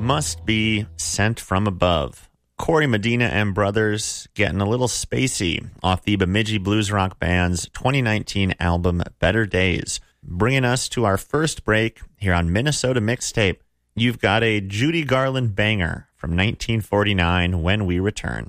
Must Be Sent From Above. Corey Medina and Brothers getting a little spacey off the Bemidji Blues Rock Band's 2019 album Better Days. Bringing us to our first break here on Minnesota Mixtape. You've got a Judy Garland banger from 1949 when we return.